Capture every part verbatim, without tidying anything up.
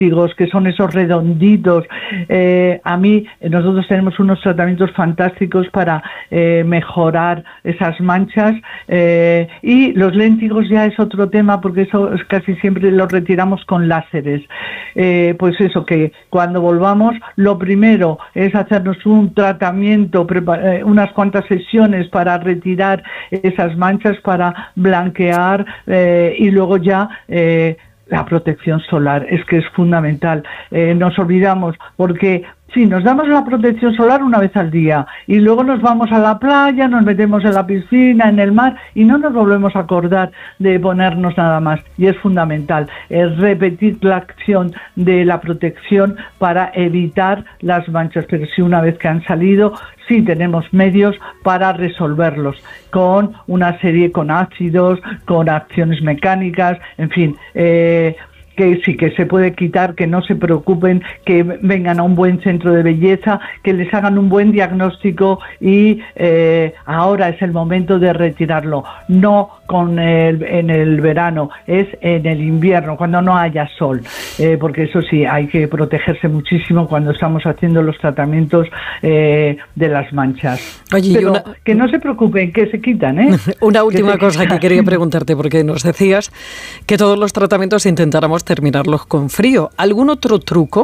que son esos redonditos. Eh, a mí, nosotros tenemos unos tratamientos fantásticos para eh, mejorar esas manchas, eh, y los léntigos ya es otro tema, porque eso es casi siempre los retiramos con láseres. Eh, pues eso, que cuando volvamos, lo primero es hacernos un tratamiento, prepar- unas cuantas sesiones para retirar esas manchas, para blanquear, eh, y luego ya eh, la protección solar. Es que es fundamental. Eh, nos olvidamos, porque sí, nos damos la protección solar una vez al día y luego nos vamos a la playa, nos metemos en la piscina, en el mar, y no nos volvemos a acordar de ponernos nada más. Y es fundamental es repetir la acción de la protección para evitar las manchas. Pero sí, una vez que han salido, sí tenemos medios para resolverlos, con una serie, con ácidos, con acciones mecánicas, en fin, eh, que sí, que se puede quitar, que no se preocupen, que vengan a un buen centro de belleza, que les hagan un buen diagnóstico, y eh, ahora es el momento de retirarlo, no con el, en el verano, es en el invierno, cuando no haya sol, eh, porque eso sí, hay que protegerse muchísimo cuando estamos haciendo los tratamientos eh, de las manchas. Oye, Pero una... que no se preocupen, que se quitan, ¿eh? Una última que cosa quitan. que quería preguntarte, porque nos decías que todos los tratamientos intentáramos terminarlos con frío. ¿Algún otro truco?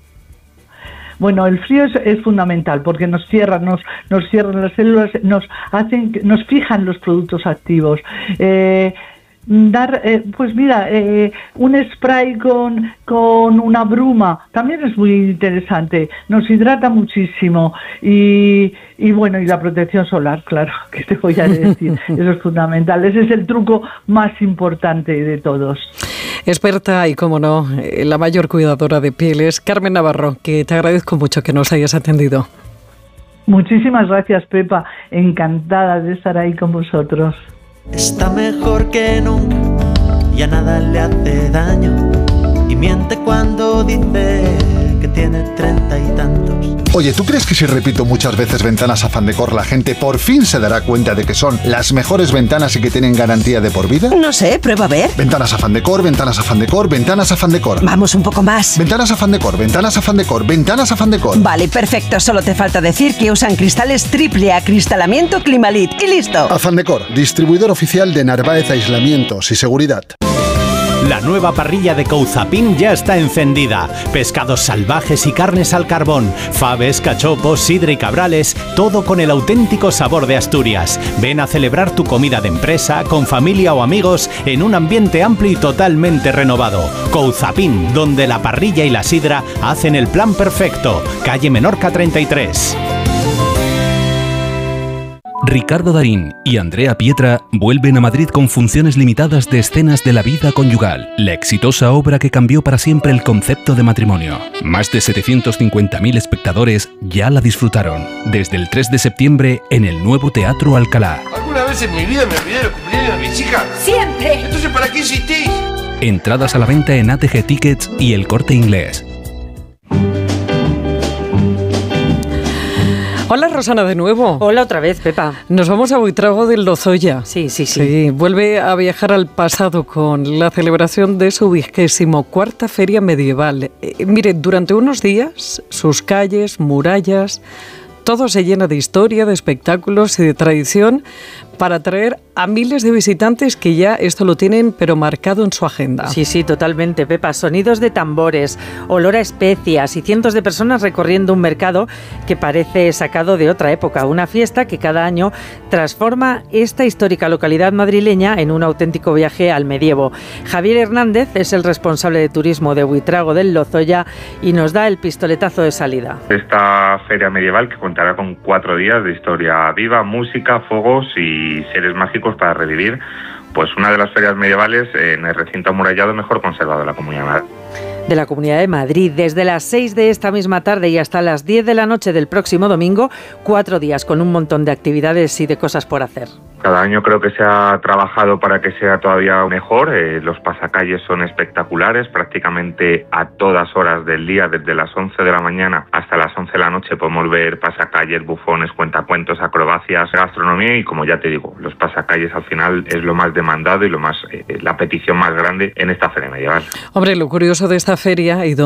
Bueno, el frío es, es fundamental, porque nos cierran, nos, nos cierran las células, nos hacen, nos fijan los productos activos. Eh, dar, eh, pues mira, eh, un spray con, con una bruma también es muy interesante, nos hidrata muchísimo, y, y bueno, y la protección solar, claro, que te voy a decir, eso es fundamental, ese es el truco más importante de todos. Experta y, como no, la mayor cuidadora de pieles, Carmen Navarro, que te agradezco mucho que nos hayas atendido. Muchísimas gracias, Pepa, encantada de estar ahí con vosotros. Está mejor que nunca, ya nada le hace daño, y miente cuando dice que tiene treinta y tantos. Oye, ¿tú crees que si repito muchas veces Ventanas Afán Decor, la gente por fin se dará cuenta de que son las mejores ventanas y que tienen garantía de por vida? No sé, prueba a ver. Ventanas Afán Decor, Ventanas Afán Decor, Ventanas Afán Decor. Vamos un poco más. Ventanas Afán Decor, Ventanas Afán Decor, Ventanas Afán Decor. Vale, perfecto. Solo te falta decir que usan cristales triple acristalamiento Climalit y listo. Afán Decor, distribuidor oficial de Narváez Aislamientos y Seguridad. La nueva parrilla de Couzapin ya está encendida. Pescados salvajes y carnes al carbón, faves, cachopos, sidra y cabrales, todo con el auténtico sabor de Asturias. Ven a celebrar tu comida de empresa, con familia o amigos, en un ambiente amplio y totalmente renovado. Couzapin, donde la parrilla y la sidra hacen el plan perfecto. Calle Menorca treinta y tres. Ricardo Darín y Andrea Pietra vuelven a Madrid con funciones limitadas de Escenas de la vida conyugal, la exitosa obra que cambió para siempre el concepto de matrimonio. Más de setecientos cincuenta mil espectadores ya la disfrutaron. Desde el tres de septiembre en el nuevo Teatro Alcalá. ¿Alguna vez en mi vida me olvidé de los cumpleaños de mis hijas? ¡Siempre! Entonces, ¿para qué insistís? Entradas a la venta en A T G Tickets y El Corte Inglés. Hola, Rosana, de nuevo. Hola otra vez, Pepa. Nos vamos a Buitrago del Lozoya. Sí, sí, sí. Sí, vuelve a viajar al pasado con la celebración de su vigésimo cuarta feria medieval. Eh, mire, durante unos días, sus calles, murallas, todo se llena de historia, de espectáculos y de tradición, para atraer a miles de visitantes que ya esto lo tienen pero marcado en su agenda. Sí, sí, totalmente, Pepa. Sonidos de tambores, olor a especias y cientos de personas recorriendo un mercado que parece sacado de otra época. Una fiesta que cada año transforma esta histórica localidad madrileña en un auténtico viaje al medievo. Javier Hernández es el responsable de turismo de Buitrago del Lozoya y nos da el pistoletazo de salida. Esta feria medieval, que contará con cuatro días de historia viva, música, fuegos y seres mágicos para revivir, pues una de las ferias medievales en el recinto amurallado mejor conservado de la Comunidad de Madrid. De la Comunidad de Madrid, desde las seis de esta misma tarde y hasta las diez de la noche del próximo domingo, cuatro días con un montón de actividades y de cosas por hacer. Cada año creo que se ha trabajado para que sea todavía mejor. Eh, los pasacalles son espectaculares, prácticamente a todas horas del día, desde las once de la mañana hasta las once de la noche podemos ver pasacalles, bufones, cuentacuentos, acrobacias, gastronomía y, como ya te digo, los pasacalles al final es lo más demandado y lo más eh, la petición más grande en esta feria medieval. Hombre, lo curioso de esta feria y